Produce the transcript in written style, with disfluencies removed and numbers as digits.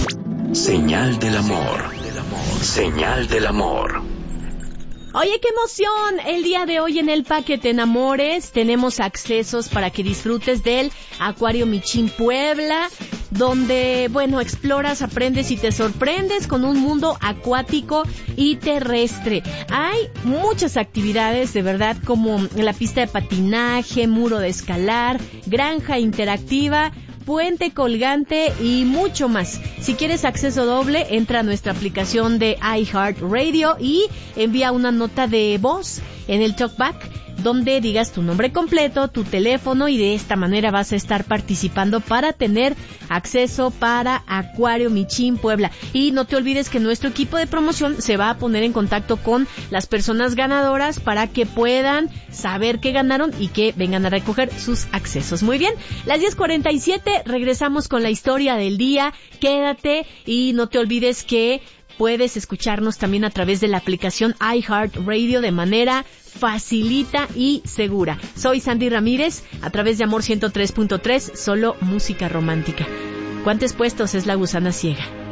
Señal del amor. Señal del amor. Oye, qué emoción. El día de hoy en el Pa' que te enamores tenemos accesos para que disfrutes del Acuario Michín Puebla, donde, bueno, exploras, aprendes y te sorprendes con un mundo acuático y terrestre. Hay muchas actividades, de verdad, como la pista de patinaje, muro de escalar, granja interactiva, puente colgante y mucho más. Si quieres acceso doble, entra a nuestra aplicación de iHeartRadio y envía una nota de voz en el talkback donde digas tu nombre completo, tu teléfono, y de esta manera vas a estar participando para tener acceso para Acuario Michín Puebla. Y no te olvides que nuestro equipo de promoción se va a poner en contacto con las personas ganadoras para que puedan saber qué ganaron y que vengan a recoger sus accesos. Muy bien, las 10:47, regresamos con la historia del día. Quédate y no te olvides que puedes escucharnos también a través de la aplicación iHeartRadio de manera facilita y segura. Soy Sandy Ramírez, a través de Amor 103.3, solo música romántica. ¿Cuántos puestos es La Gusana Ciega?